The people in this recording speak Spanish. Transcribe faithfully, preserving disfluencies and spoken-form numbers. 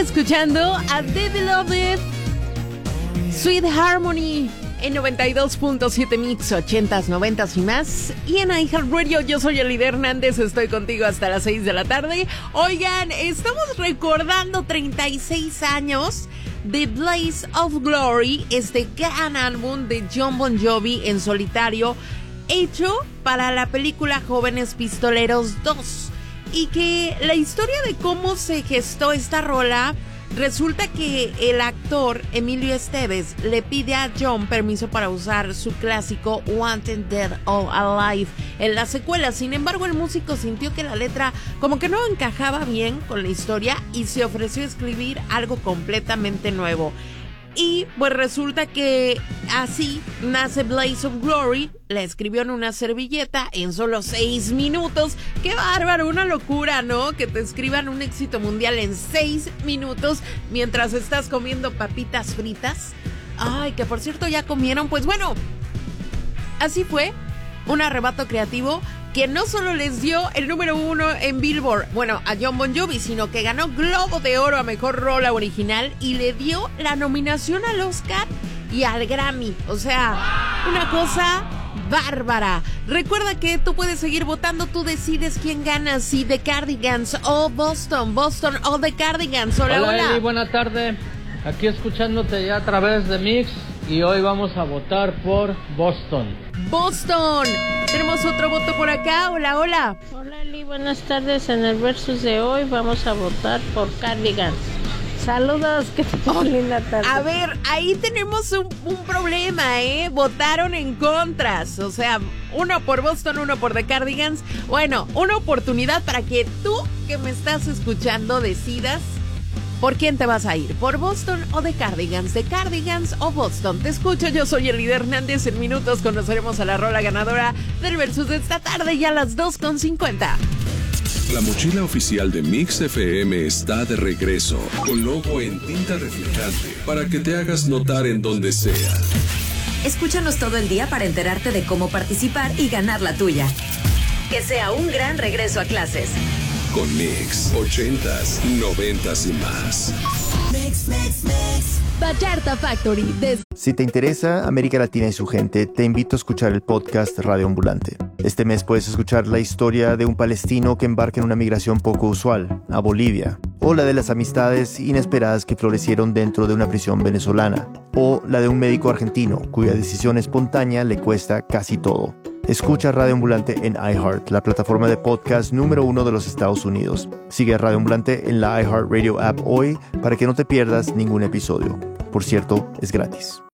escuchando a The Beloved, Sweet Harmony en noventa y dos punto siete Mix, ochentas, noventas y más. Y en iHeartRadio, yo soy Elida Hernández, estoy contigo hasta las seis de la tarde. Oigan, estamos recordando treinta y seis años de Blaze of Glory, este gran álbum de Jon Bon Jovi en solitario, hecho para la película Jóvenes Pistoleros dos. Y que la historia de cómo se gestó esta rola, resulta que el actor Emilio Estevez le pide a Jon permiso para usar su clásico Wanted Dead or Alive en la secuela. Sin embargo, el músico sintió que la letra como que no encajaba bien con la historia y se ofreció a escribir algo completamente nuevo. Y pues resulta que así nace Blaze of Glory. La escribió en una servilleta en solo seis minutos. ¡Qué bárbaro! Una locura, ¿no? Que te escriban un éxito mundial en seis minutos mientras estás comiendo papitas fritas. Ay, que por cierto ya comieron. Pues bueno, así fue. Un arrebato creativo que no solo les dio el número uno en Billboard, bueno, a Jon Bon Jovi, sino que ganó Globo de Oro a Mejor Rola Original y le dio la nominación al Oscar y al Grammy. O sea, una cosa bárbara. Recuerda que tú puedes seguir votando, tú decides quién gana, si The Cardigans o Boston, Boston o The Cardigans. Hola, hola. Hola, Eli, buena tarde. Aquí escuchándote ya a través de Mix y hoy vamos a votar por Boston. Boston. Tenemos otro voto por acá. Hola, hola. Hola, Eli, buenas tardes. En el versus de hoy vamos a votar por Cardigans. Saludos, que tengan linda tarde. A ver, ahí tenemos un, un problema, ¿eh? Votaron en contras. O sea, uno por Boston, uno por The Cardigans. Bueno, una oportunidad para que tú que me estás escuchando decidas por quién te vas a ir, por Boston o The Cardigans, The Cardigans o Boston. Te escucho, yo soy Elida Hernández. En minutos conoceremos a la rola ganadora del versus de esta tarde, ya a las dos con cincuenta. La mochila oficial de Mix F M está de regreso, con logo en tinta reflejante, para que te hagas notar en donde sea. Escúchanos todo el día para enterarte de cómo participar y ganar la tuya. Que sea un gran regreso a clases. Con Mix, ochentas, noventas y más. Mix, mix, mix. Vallarta Factory. Des- si te interesa América Latina y su gente, te invito a escuchar el podcast Radio Ambulante. Este mes puedes escuchar la historia de un palestino que embarca en una migración poco usual, a Bolivia, o la de las amistades inesperadas que florecieron dentro de una prisión venezolana, o la de un médico argentino cuya decisión espontánea le cuesta casi todo. Escucha Radio Ambulante en iHeart, la plataforma de podcast número uno de los Estados Unidos. Sigue a Radio Ambulante en la iHeartRadio app hoy para que no te pierdas ningún episodio. Por cierto, es gratis.